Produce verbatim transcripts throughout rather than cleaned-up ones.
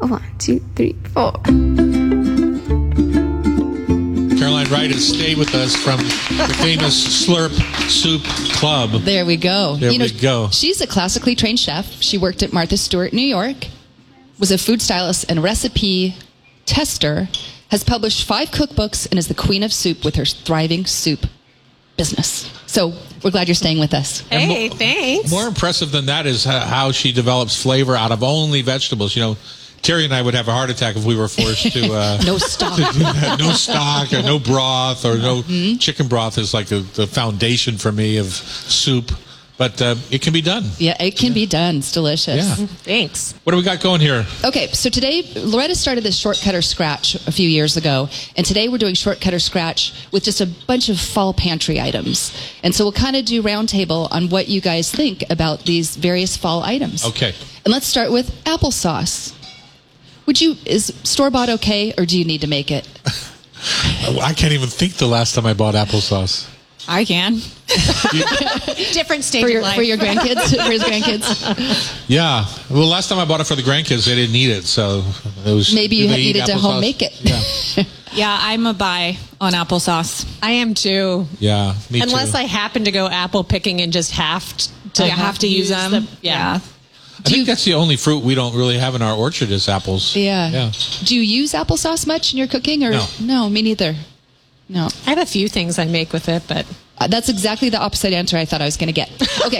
One, two, three, four. Caroline Wright has stayed with us from the famous Slurp Soup Club. There we go. There you know, we go. She's a classically trained chef. She worked at Martha Stewart, New York, was a food stylist and recipe tester, has published five cookbooks, and is the queen of soup with her thriving soup business. So we're glad you're staying with us. Hey, mo- thanks. More impressive than that is how she develops flavor out of only vegetables. You know, Terry and I would have a heart attack if we were forced to... Uh, no stock. To do that. No stock or no broth or no... Mm-hmm. Chicken broth is like the, the foundation for me of soup. But uh, it can be done. Yeah, it can yeah. be done. It's delicious. Yeah. Thanks. What do we got going here? Okay, so today, Loretta started this Shortcut or Scratch a few years ago. And today we're doing Shortcut or Scratch with just a bunch of fall pantry items. And so we'll kind of do roundtable on what you guys think about these various fall items. Okay. And let's start with applesauce. Would you, is store-bought okay, or do you need to make it? I can't even think the last time I bought applesauce. I can. Different stage for your, of life. For your grandkids? For his grandkids? Yeah. Well, last time I bought it for the grandkids, they didn't eat it, so it was... Maybe you needed to home make it. Yeah. Yeah, I'm a buy on applesauce. I am too. Yeah, me Unless too. I happen to go apple picking and just have to, I have to use them. The, yeah. yeah. I think that's the only fruit we don't really have in our orchard is apples. Yeah. Yeah. Do you use applesauce much in your cooking? Or No. No, me neither. No. I have a few things I make with it, but... Uh, that's exactly the opposite answer I thought I was going to get. Okay.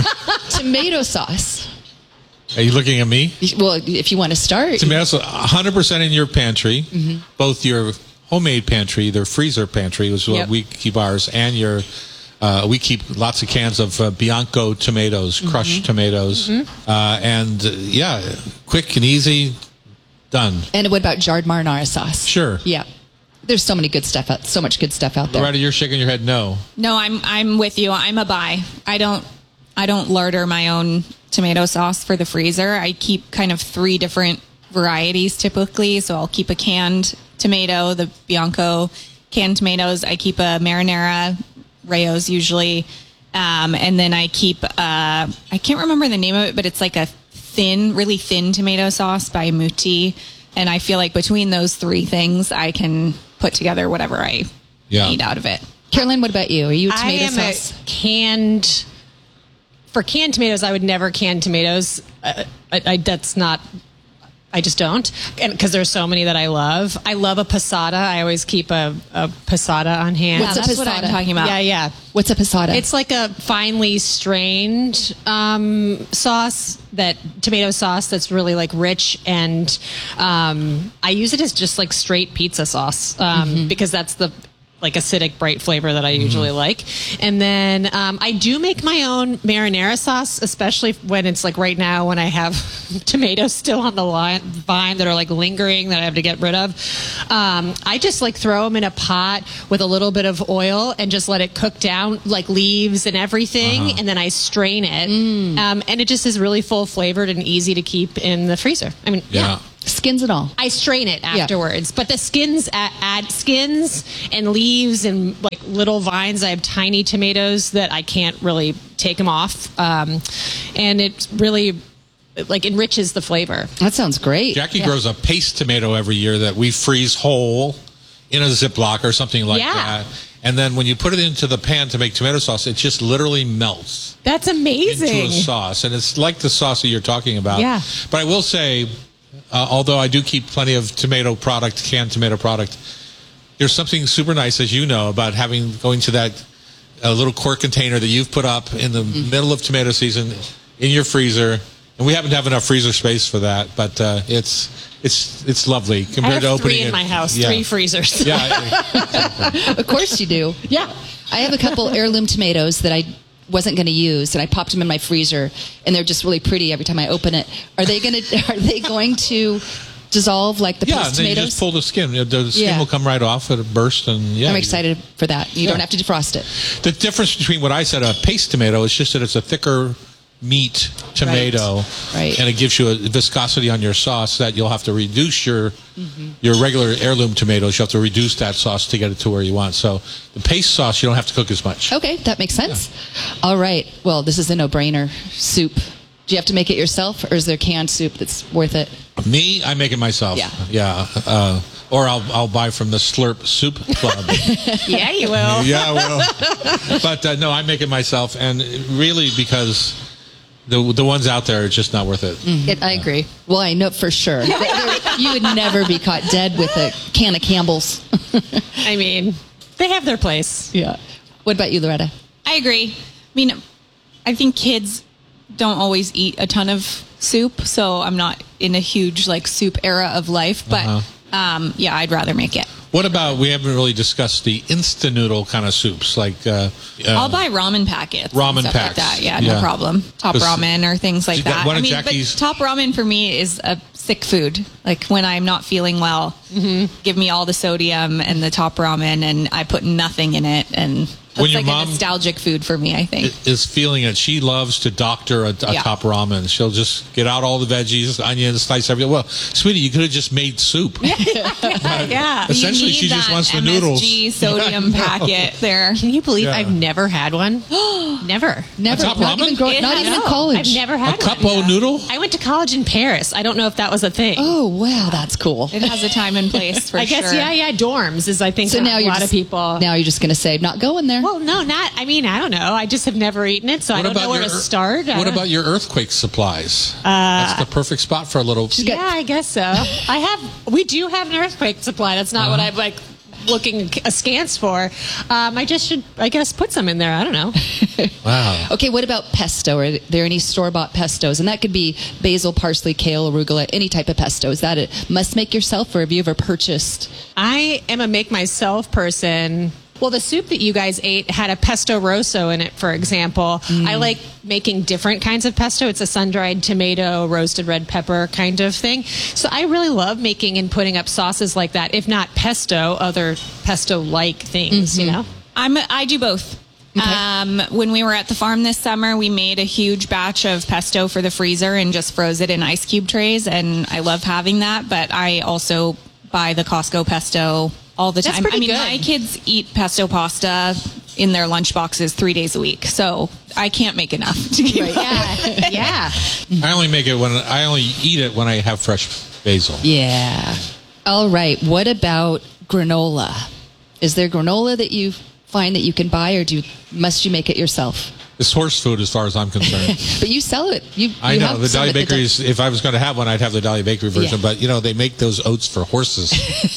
Tomato sauce. Are you looking at me? Well, if you want to start. Tomato sauce, one hundred percent in your pantry, mm-hmm. both your homemade pantry, their freezer pantry, which is what Yep. we keep ours, and your... Uh, we keep lots of cans of uh, Bianco tomatoes, crushed mm-hmm. tomatoes. Mm-hmm. Uh, and, uh, yeah, quick and easy, done. And what about jarred marinara sauce? Sure. Yeah. There's so many good stuff out, so much good stuff out there. Loretta, you're shaking your head no. No, I'm I'm with you. I'm a buy. I don't I don't larder my own tomato sauce for the freezer. I keep kind of three different varieties typically. So I'll keep a canned tomato, the Bianco canned tomatoes. I keep a marinara, Rayo's usually, um, and then I keep uh, I can't remember the name of it, but it's like a thin, really thin tomato sauce by Muti. And I feel like between those three things, I can put together whatever I yeah. need out of it. Carolyn, what about you? Are you a tomato I am sauce? A canned... For canned tomatoes, I would never can tomatoes. Uh, I, I, that's not... I just don't, and because there's so many that I love. I love a passata. I always keep a, a passata on hand. What's yeah, a that's what passata? I'm talking about. Yeah, yeah. What's a passata? It's like a finely strained um, sauce, that tomato sauce that's really like rich, and um, I use it as just like straight pizza sauce um, mm-hmm. because that's the like acidic, bright flavor that I usually mm-hmm. like. And then um, I do make my own marinara sauce, especially when it's like right now when I have tomatoes still on the line, vine that are like lingering that I have to get rid of. Um, I just like throw them in a pot with a little bit of oil and just let it cook down, like leaves and everything. Uh-huh. And then I strain it. Mm. Um, and it just is really full flavored and easy to keep in the freezer. I mean, yeah. yeah. Skins and all. I strain it afterwards, yeah. but the skins add, add skins and leaves and like little vines. I have tiny tomatoes that I can't really take them off, um, and it really like enriches the flavor. That sounds great. Jackie yeah. grows a paste tomato every year that we freeze whole in a Ziploc or something like yeah. that. And then when you put it into the pan to make tomato sauce, it just literally melts. That's amazing. Into a sauce, and it's like the sauce that you're talking about. Yeah. But I will say. Uh, although I do keep plenty of tomato product, canned tomato product, there's something super nice, as you know, about having going to that uh, little quart container that you've put up in the mm-hmm. middle of tomato season in your freezer. And we happen to have enough freezer space for that, but uh, it's it's it's lovely compared I have to opening three in it. my house, yeah. three freezers. Yeah, of course you do. Yeah, I have a couple heirloom tomatoes that I wasn't going to use, and I popped them in my freezer, and they're just really pretty every time I open it. Are they going to? Are they going to dissolve like the yeah, paste then tomatoes? you just pull the skin. The skin Yeah. will come right off. It'll burst, and yeah. I'm excited for that. You Yeah. don't have to defrost it. The difference between what I said, a paste tomato, is just that it's a thicker meat tomato, Right. Right. and it gives you a viscosity on your sauce that you'll have to reduce your mm-hmm. your regular heirloom tomatoes. You have to reduce that sauce to get it to where you want. So the paste sauce, you don't have to cook as much. Okay, that makes sense. Yeah. All right. Well, this is a no-brainer. Soup. Do you have to make it yourself, or is there canned soup that's worth it? Me, I make it myself. Yeah. Yeah. Uh, or I'll I'll buy from the Slurp Soup Club. Yeah, you will. Yeah, I will. But uh, no, I make it myself, and really because the the ones out there are just not worth it. Mm-hmm. It, I agree. Well, I know for sure. You would never be caught dead with a can of Campbell's. I mean, they have their place. Yeah. What about you, Loretta? I agree. I mean, I think kids don't always eat a ton of soup, so I'm not in a huge like soup era of life. But Uh-huh. um, yeah, I'd rather make it. What about, we haven't really discussed the instant noodle kind of soups, like uh, uh, I'll buy ramen packets. and Ramen stuff packs. Like that. Yeah, Yeah. no problem. Top 'Cause ramen or things like you got that. one I of mean, Jackie's- but top ramen for me is a sick food. Like when I'm not feeling well, give me all the sodium and the top ramen, and I put nothing in it, and When it's your like mom- a nostalgic food for me. I think. is feeling it. She loves to doctor a, a Yeah. top ramen. She'll just get out all the veggies, onions, slice everything. Well, sweetie, you could have just made soup. Yeah. Essentially, You need she just that wants the M S G noodles. sodium Yeah, I know. packet there. Can you believe Yeah. I've never had one? Never. Never. top not ramen? even, growing, It not has- even in No, college. I've never A had cup one. o noodle? I went to college in Paris. I don't know if that was a thing. Oh, wow. That's cool. It has a time and place for I guess, sure. yeah, yeah, dorms is, I think, So a now lot you're of just, people. Now you're just going to say, not going there. Well, no, not, I mean, I don't know. I just have never eaten it, so I don't know where your, to start. I What don't- about your earthquake supplies? That's the perfect spot for a little. got- Yeah, I guess so. I have, we do have an earthquake supply. That's not what Uh-huh. I'm like looking askance for. Um, I just should, I guess, put some in there. I don't know. Wow. Okay, what about pesto? Are there any store-bought pestos? And that could be basil, parsley, kale, arugula, any type of pesto. Is that a must make yourself, or have you ever purchased? I am a make myself person. Well, the soup that you guys ate had a pesto rosso in it, for example. I like making different kinds of pesto. It's a sun-dried tomato, roasted red pepper kind of thing. So I really love making and putting up sauces like that. If not pesto, other pesto-like things, you know? I'm I do both. Um, when we were at the farm this summer, we made a huge batch of pesto for the freezer and just froze it in ice cube trays, and I love having that. But I also buy the Costco pesto all the That's time. pretty I mean, good. my kids eat pesto pasta in their lunch boxes three days a week, so I can't make enough to keep up. Yeah. Yeah. I only make it when I only eat it when I have fresh basil. Yeah. All right. What about granola? Is there granola that you find that you can buy, or do you, must you make it yourself? It's horse food as far as I'm concerned. But you sell it. You, I you know have the some Dahlia at the Bakeries. If I was going to have one, I'd have the Dahlia Bakery version. Yeah. But you know, they make those oats for horses.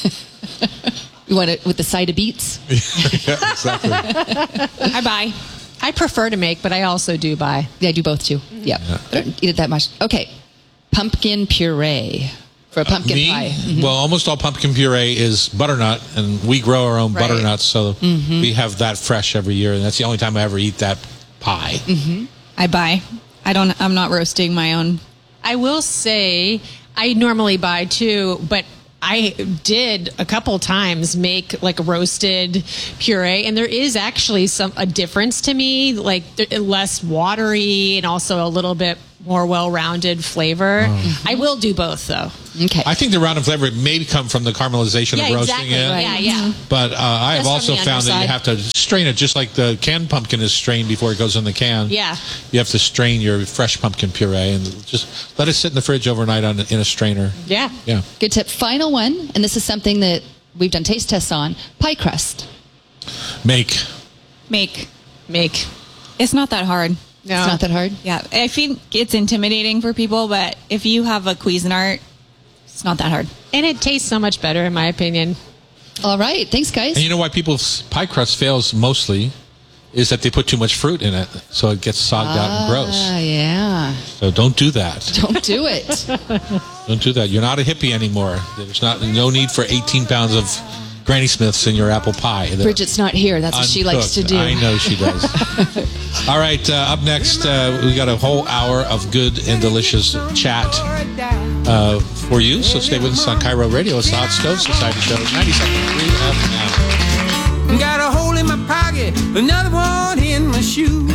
You want it with the side of beets? Yeah, exactly. I buy. I prefer to make, but I also do buy. Yeah, I do both too. Yeah. I don't eat it that much. Okay. Pumpkin puree for a pumpkin Me? pie. Well, almost all pumpkin puree is butternut, and we grow our own Right. butternuts, so we have that fresh every year, and that's the only time I ever eat that pie. I buy. I don't. I'm not roasting my own. I will say I normally buy too, but I did a couple times make like a roasted puree, and there is actually some a difference to me, like they're less watery and also a little bit more well-rounded flavor. I will do both though. Okay. I think the round of flavor may come from the caramelization Yeah, of roasting exactly. it. Yeah, yeah. But uh, I have Just on also the found that you underside. have to strain it just like the canned pumpkin is strained before it goes in the can. Yeah. You have to strain your fresh pumpkin puree and just let it sit in the fridge overnight on, in a strainer. Yeah. Yeah. Good tip. Final one, and this is something that we've done taste tests on, pie crust. Make. Make. Make. It's not that hard. No. It's not that hard. Yeah, I think it's intimidating for people, but if you have a Cuisinart, it's not that hard. And it tastes so much better in my opinion. All right. Thanks, guys. And you know why people's pie crust fails mostly is that they put too much fruit in it, so it gets sogged out and gross. Ah, yeah. So don't do that. Don't do it. Don't do that. You're not a hippie anymore. There's not no need for eighteen pounds of Granny Smiths in your apple pie. They're Bridget's not here. That's what she likes to uncooked. do. I know she does. All right, uh, up next, uh, we got a whole hour of good and delicious chat uh, for you. So stay with us on Cairo Radio. It's the Hot Stove Society Show, ninety-seven point three F M. Got a hole in my pocket, another one in my shoe.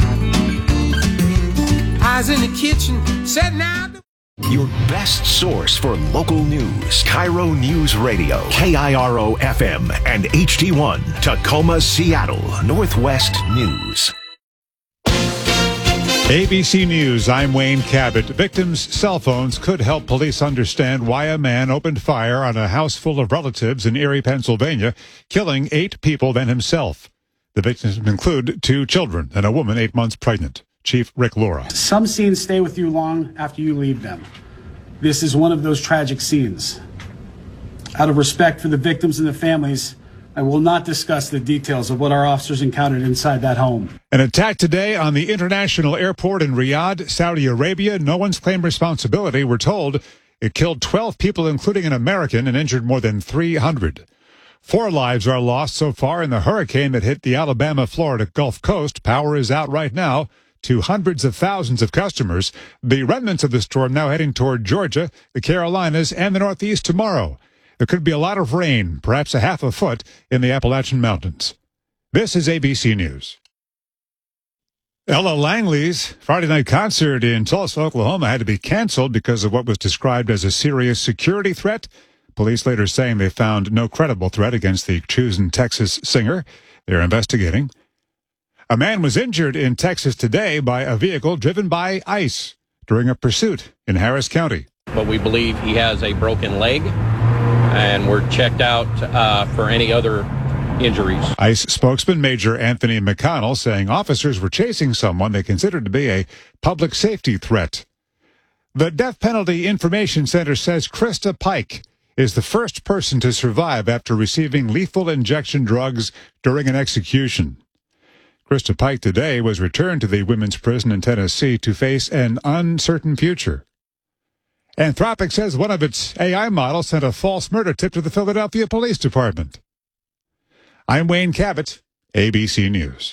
I was in the kitchen, setting out. Your best source for local news. Cairo News Radio. K I R O F M and H D one. Tacoma, Seattle. Northwest News. A B C News, I'm Wayne Cabot. Victims' cell phones could help police understand why a man opened fire on a house full of relatives in Erie, Pennsylvania, killing eight people, then himself. The victims include two children and a woman eight months pregnant. Chief Rick Laura. Some scenes stay with you long after you leave them. This is one of those tragic scenes. Out of respect for the victims and the families, I will not discuss the details of what our officers encountered inside that home. An attack today on the international airport in Riyadh, Saudi Arabia. No one's claimed responsibility. We're told it killed twelve people, including an American, and injured more than three hundred. Four lives are lost so far in the hurricane that hit the Alabama-Florida Gulf Coast. Power is out right now to hundreds of thousands of customers. The remnants of the storm now heading toward Georgia, the Carolinas, and the Northeast tomorrow. There could be a lot of rain, perhaps a half a foot, in the Appalachian Mountains. This is A B C News. Ella Langley's Friday night concert in Tulsa, Oklahoma had to be canceled because of what was described as a serious security threat. Police later saying they found no credible threat against the chosen Texas singer. They're investigating. A man was injured in Texas today by a vehicle driven by ICE during a pursuit in Harris County. But we believe he has a broken leg, and we're checked out uh, for any other injuries. ICE spokesman Major Anthony McConnell saying officers were chasing someone they considered to be a public safety threat. The Death Penalty Information Center says Krista Pike is the first person to survive after receiving lethal injection drugs during an execution. Krista Pike today was returned to the women's prison in Tennessee to face an uncertain future. Anthropic says one of its A I models sent a false murder tip to the Philadelphia Police Department. I'm Wayne Cabot, A B C News.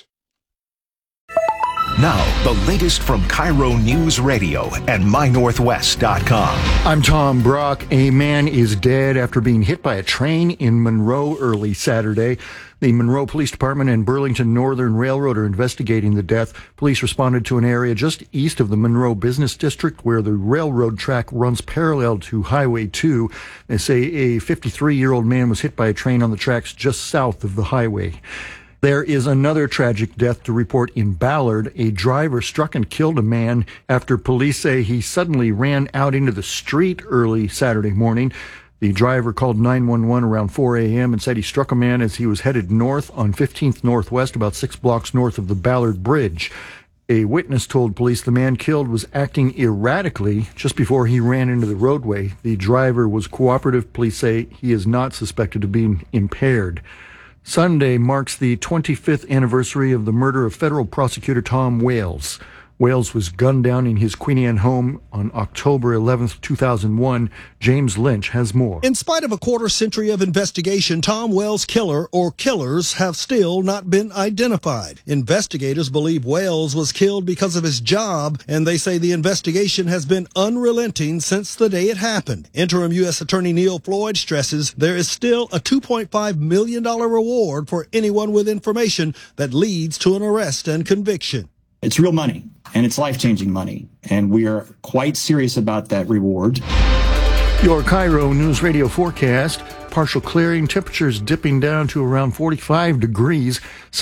Now, the latest from Cairo News Radio and my northwest dot com. I'm Tom Brock. A man is dead after being hit by a train in Monroe early Saturday. The Monroe Police Department and Burlington Northern Railroad are investigating the death. Police responded to an area just east of the Monroe Business District where the railroad track runs parallel to Highway two. They say a fifty-three-year-old man was hit by a train on the tracks just south of the highway. There is another tragic death to report in Ballard. A driver struck and killed a man after police say he suddenly ran out into the street early Saturday morning. The driver called nine one one around four a.m. and said he struck a man as he was headed north on fifteenth Northwest, about six blocks north of the Ballard Bridge. A witness told police the man killed was acting erratically just before he ran into the roadway. The driver was cooperative. Police say he is not suspected of being impaired. Sunday marks the twenty-fifth anniversary of the murder of federal prosecutor Tom Wales. Wales was gunned down in his Queen Anne home on October eleventh, two thousand one. James Lynch has more. In spite of a quarter century of investigation, Tom Wales' killer or killers have still not been identified. Investigators believe Wales was killed because of his job, and they say the investigation has been unrelenting since the day it happened. Interim U S Attorney Neil Floyd stresses there is still a two point five million dollars reward for anyone with information that leads to an arrest and conviction. It's real money, and it's life-changing money, and we are quite serious about that reward. Your Cairo News Radio forecast, partial clearing, temperatures dipping down to around forty-five degrees.